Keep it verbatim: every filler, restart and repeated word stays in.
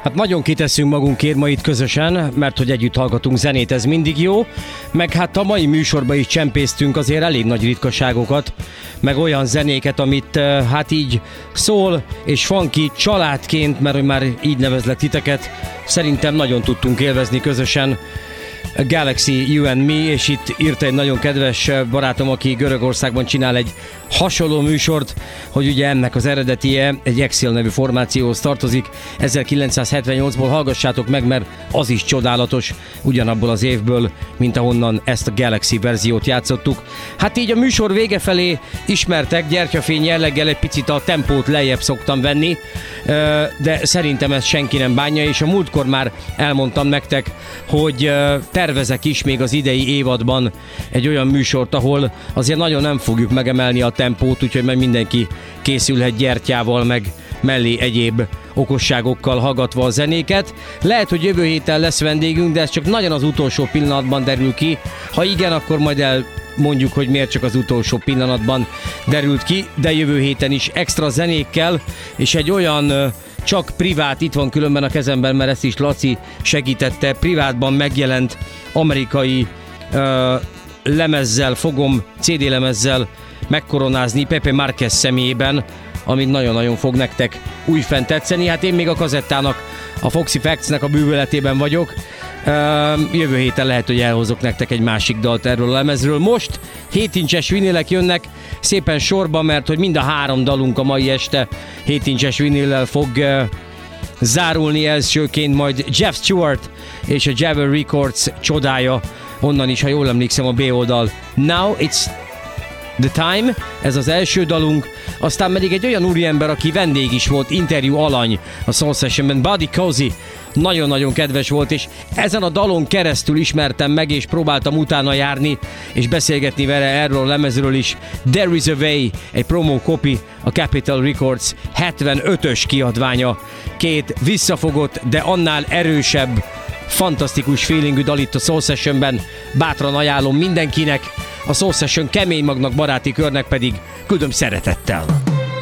Hát nagyon kiteszünk magunkért ma itt közösen, mert hogy együtt hallgatunk zenét, ez mindig jó. Meg hát a mai műsorban is csempésztünk azért elég nagy ritkaságokat, meg olyan zenéket, amit hát így szól és funky családként, mert hogy már így nevezlek titeket, szerintem nagyon tudtunk élvezni közösen. Galaxy, You and Me, és itt írta egy nagyon kedves barátom, aki Görögországban csinál egy hasonló műsort, hogy ugye ennek az eredetie egy Exile nevű formációhoz tartozik. ezerkilencszázhetvennyolcból hallgassátok meg, mert az is csodálatos, ugyanabból az évből, mint ahonnan ezt a Galaxy verziót játszottuk. Hát így a műsor vége felé ismertek, gyertyafény jelleggel egy picit a tempót lejjebb szoktam venni, de szerintem ezt senki nem bánja, és a múltkor már elmondtam nektek, hogy tervezek is még az idei évadban egy olyan műsort, ahol azért nagyon nem fogjuk megemelni a tempót, úgyhogy meg mindenki készülhet gyertyával, meg mellé egyéb okosságokkal hallgatva a zenéket. Lehet, hogy jövő héten lesz vendégünk, de ez csak nagyon az utolsó pillanatban derül ki. Ha igen, akkor majd el mondjuk, hogy miért csak az utolsó pillanatban derült ki, de jövő héten is extra zenékkel, és egy olyan csak privát, itt van különben a kezemben, mert ezt is Laci segítette, privátban megjelent amerikai uh, lemezzel fogom, cé dé lemezzel megkoronázni Pepe Márquez személyében, amit nagyon-nagyon fog nektek újfent tetszeni. Hát én még a kazettának, a Foxy Facts-nek a bűvöletében vagyok. Uh, jövő héten lehet, hogy elhozok nektek egy másik dalt erről a lemezről. Most hét incses vinilek jönnek szépen sorba, mert hogy mind a három dalunk a mai este hét incses vinillel fog uh, zárulni. Elsőként majd Jeff Stewart és a Javel Records csodája, onnan is, ha jól emlékszem, a B oldal. Now It's The Time, ez az első dalunk, aztán pedig egy olyan úriember, aki vendég is volt, interjú alany a Soul Sessionben, Buddy Cozy, nagyon-nagyon kedves volt, és ezen a dalon keresztül ismertem meg, és próbáltam utána járni, és beszélgetni vele erről a lemezről is. There Is A Way, egy promo copy, a Capitol Records hetvenötös kiadványa, két visszafogott, de annál erősebb, fantasztikus feelingű dal itt a Soul Sessionben, bátran ajánlom mindenkinek, a Soul Session kemény magnak, baráti körnek pedig küldöm szeretettel.